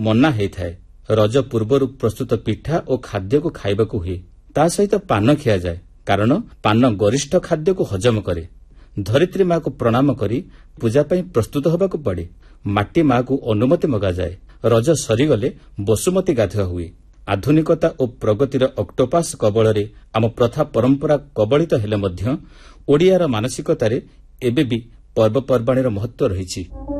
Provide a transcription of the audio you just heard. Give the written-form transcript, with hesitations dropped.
ମନା ହୋଇଥାଏ। ରଜ ପୂର୍ବରୁ ପ୍ରସ୍ତୁତ ପିଠା ଓ ଖାଦ୍ୟକୁ ଖାଇବାକୁ ହୁଏ। ତା ସହିତ ପାନ ଖିଆଯାଏ, କାରଣ ପାନ ଗରିଷ୍ଠ ଖାଦ୍ୟକୁ ହଜମ କରେ। ଧରିତ୍ରୀ ମା'କୁ ପ୍ରଣାମ କରି ପୂଜା ପାଇଁ ପ୍ରସ୍ତୁତ ହେବାକୁ ପଡ଼େ। ମାଟି ମା'କୁ ଅନୁମତି ମଗାଯାଏ। ରଜ ସରିଗଲେ ବସୁମତୀ ଗାଧୁଆ ହୁଏ। ଆଧୁନିକତା ଓ ପ୍ରଗତିର ଅକ୍ଟୋପାସ କବଳରେ ଆମ ପ୍ରଥା ପରମ୍ପରା କବଳିତ ହେଲେ ମଧ୍ୟ ଓଡ଼ିଆର ମାନସିକତାରେ ଏବେ ବି ପର୍ବପର୍ବାଣୀର ମହତ୍ତ୍ୱ ରହିଛି।